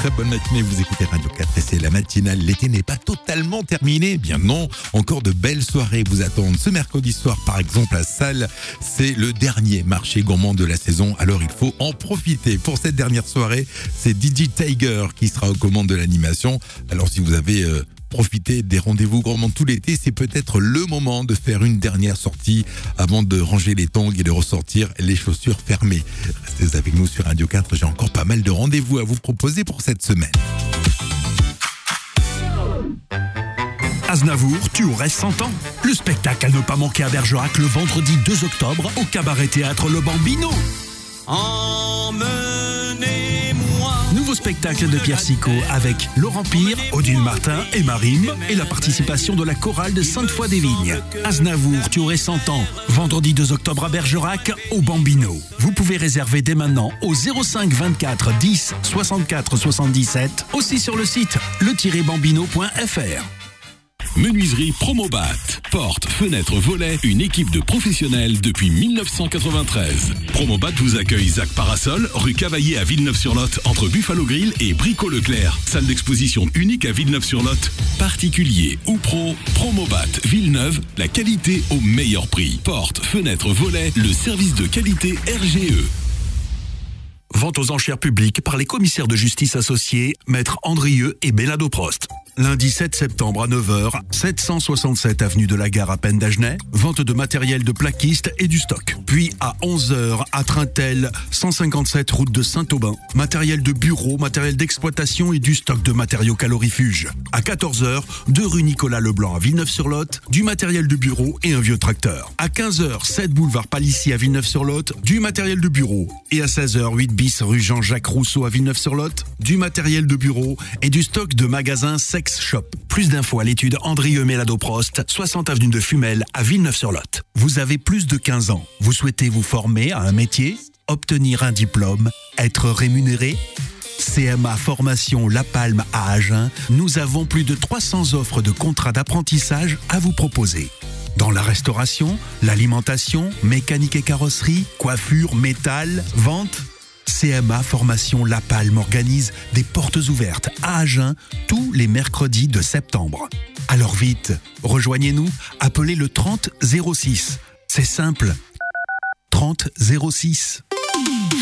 très bonne matinée, vous écoutez Radio 4 et c'est la matinale. L'été n'est pas totalement terminé, bien non, encore de belles soirées vous attendent. Ce mercredi soir par exemple à Salles, c'est le dernier marché gourmand de la saison, alors il faut en profiter. Pour cette dernière soirée, c'est DJ Tiger qui sera aux commandes de l'animation. Alors si vous avez profité des rendez-vous gourmands tout l'été, c'est peut-être le moment de faire une dernière sortie avant de ranger les tongs et de ressortir les chaussures fermées. Restez avec nous sur Radio 4, j'ai encore pas mal de rendez-vous à vous proposer pour cette semaine. Aznavour, tu aurais 100 ans. Le spectacle à ne pas manquer à Bergerac le vendredi 2 octobre au cabaret théâtre Le Bambino. Emmenez-moi. Nouveau spectacle de Pierre Sicot avec Laurent Pire, Odile Martin et Marine et la participation de la chorale de Sainte-Foy-des-Vignes. Aznavour, tu aurais 100 ans. Vendredi 2 octobre à Bergerac au Bambino. Vous pouvez réserver dès maintenant au 05 24 10 64 77, aussi sur le site le-bambino.fr. Menuiserie Promobat. Portes, fenêtres, volets, une équipe de professionnels depuis 1993. Promobat vous accueille Zac Parasol, rue Cavaillé à Villeneuve-sur-Lot, entre Buffalo Grill et Brico Leclerc. Salle d'exposition unique à Villeneuve-sur-Lot. Particulier ou pro, Promobat Villeneuve, la qualité au meilleur prix. Portes, fenêtres, volets, le service de qualité RGE. Vente aux enchères publiques par les commissaires de justice associés, Maître Andrieux et Bellado Prost. Lundi 7 septembre à 9h, 767 avenue de la Gare à Penn-d'Agenais, vente de matériel de plaquiste et du stock. Puis à 11h à Trintel, 157 route de Saint-Aubin, matériel de bureau, matériel d'exploitation et du stock de matériaux calorifuges. À 14h, 2 rue Nicolas Leblanc à Villeneuve-sur-Lot, du matériel de bureau et un vieux tracteur. À 15h, 7 boulevard Palissy à Villeneuve-sur-Lot, du matériel de bureau. Et à 16h, 8 bis rue Jean-Jacques Rousseau à Villeneuve-sur-Lot, du matériel de bureau et du stock de magasins Sex Shop. Plus d'infos à l'étude Andrieux Mélado Prost, 60 avenue de Fumel à Villeneuve-sur-Lot. Vous avez plus de 15 ans. Vous souhaitez vous former à un métier, obtenir un diplôme, être rémunéré? CMA Formation La Palme à Agen, nous avons plus de 300 offres de contrats d'apprentissage à vous proposer. Dans la restauration, l'alimentation, mécanique et carrosserie, coiffure, métal, vente, CMA Formation La Palme organise des portes ouvertes à Agen tous les mercredis de septembre. Alors vite, rejoignez-nous, appelez le 30 06. C'est simple, 30 06.